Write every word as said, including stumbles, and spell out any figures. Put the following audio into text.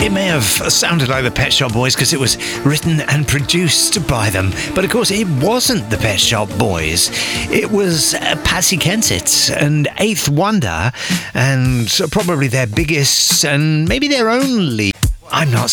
It may have sounded like the Pet Shop Boys because it was written and produced by them, but of course it wasn't the Pet Shop Boys. It was uh, Patsy Kensit and Eighth Wonder, and probably their biggest and maybe their only I'm Not